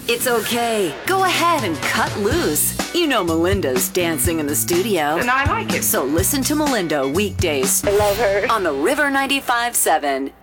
It's okay. Go ahead and cut loose. You know Melinda's dancing in the studio. And I like it. So listen to Melinda weekdays. I love her. On the River 95.7.